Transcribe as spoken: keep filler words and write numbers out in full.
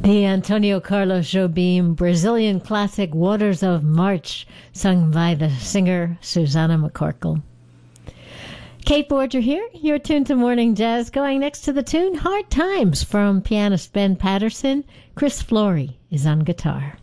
The Antonio Carlos Jobim Brazilian classic Waters of March, sung by the singer Susana McCorkle. Kate Borger here. You're tuned to Morning Jazz. Going next to the tune Hard Times from pianist Ben Patterson. Chris Flory is on guitar.